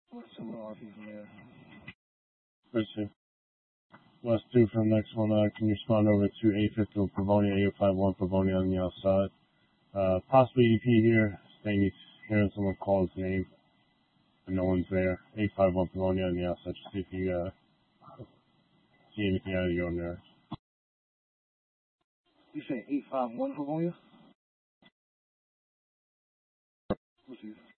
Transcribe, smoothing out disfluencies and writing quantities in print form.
What's the RP from there? Appreciate it. West 2 for the next one. Can you respond over to 850 Pavonia, 851 Pavonia on the outside? Possibly EP here, saying he's hearing someone call his name, but no one's there. 851 Pavonia on the outside. Just see if you see anything out of the ordinary. You say 851 Pavonia? What's he?